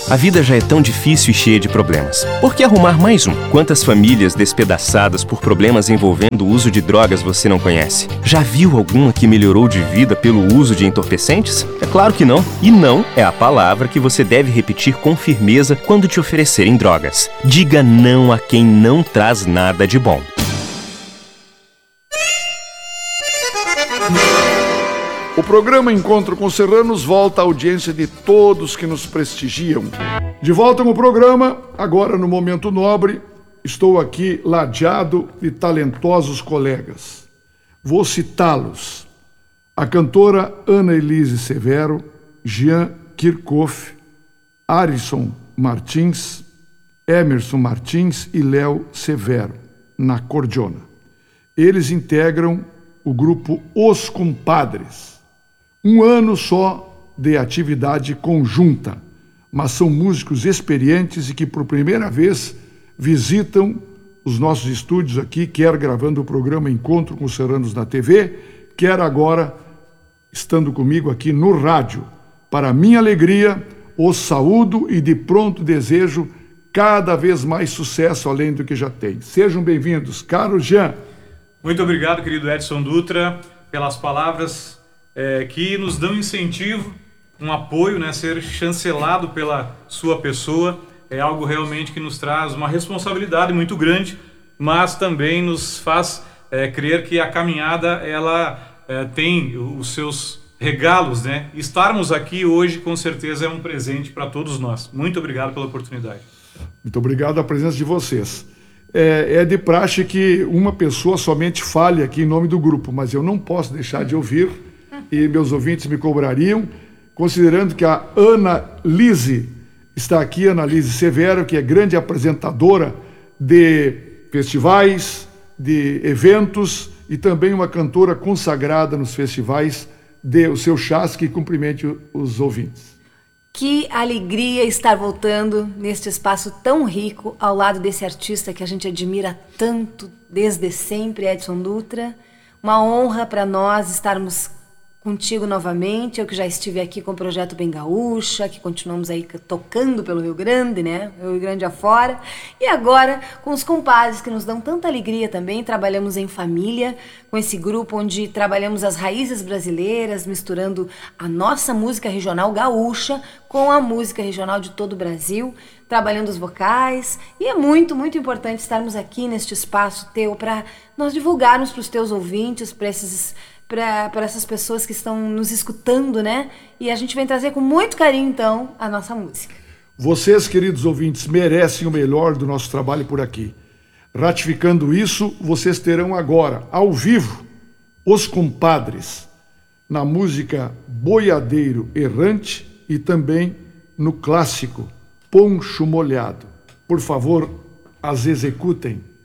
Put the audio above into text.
A vida já é tão difícil e cheia de problemas. Por que arrumar mais um? Quantas famílias despedaçadas por problemas envolvendo o uso de drogas você não conhece? Já viu alguma que melhorou de vida pelo uso de entorpecentes? É claro que não. E não é a palavra que você deve repetir com firmeza quando te oferecerem drogas. Diga não a quem não traz nada de bom. O programa Encontro com Serranos volta à audiência de todos que nos prestigiam. De volta no programa, agora no Momento Nobre, estou aqui ladeado de talentosos colegas. Vou citá-los. A cantora Ana Elise Severo, Jean Kirchhoff, Arison Martins, Emerson Martins e Léo Severo, na cordiona. Eles integram o grupo Os Compadres. Um ano só de atividade conjunta, mas são músicos experientes e que por primeira vez visitam os nossos estúdios aqui, quer gravando o programa Encontro com os Serranos na TV, quer agora estando comigo aqui no rádio. Para minha alegria, os saúdo e de pronto desejo cada vez mais sucesso além do que já tem. Sejam bem-vindos. Caro Jean. Muito obrigado, querido Edson Dutra, pelas palavras que nos dão incentivo, um apoio, né? Ser chancelado pela sua pessoa é algo realmente que nos traz uma responsabilidade muito grande, mas também nos faz crer que a caminhada ela tem os seus regalos, né? Estarmos aqui hoje com certeza é um presente para todos nós. Muito obrigado pela oportunidade. Muito obrigado a presença de vocês. É de praxe que uma pessoa somente fale aqui em nome do grupo, mas eu não posso deixar de ouvir, e meus ouvintes me cobrariam, considerando que a Ana Lise está aqui, Ana Lise Severo, que é grande apresentadora de festivais, de eventos e também uma cantora consagrada nos festivais, dê o seu chás que cumprimente os ouvintes. Que alegria estar voltando neste espaço tão rico ao lado desse artista que a gente admira tanto desde sempre, Edson Dutra. Uma honra para nós estarmos contigo novamente, eu que já estive aqui com o Projeto Bem Gaúcha, que continuamos aí tocando pelo Rio Grande, né? Rio Grande afora. E agora com os compadres que nos dão tanta alegria também. Trabalhamos em família com esse grupo onde trabalhamos as raízes brasileiras, misturando a nossa música regional gaúcha com a música regional de todo o Brasil, trabalhando os vocais. E é muito, muito importante estarmos aqui neste espaço teu para nós divulgarmos para os teus ouvintes, para essas pessoas que estão nos escutando, né? E a gente vem trazer com muito carinho, então, a nossa música. Vocês, queridos ouvintes, merecem o melhor do nosso trabalho por aqui. Ratificando isso, vocês terão agora, ao vivo, Os Compadres, na música Boiadeiro Errante e também no clássico Poncho Molhado. Por favor, as executem.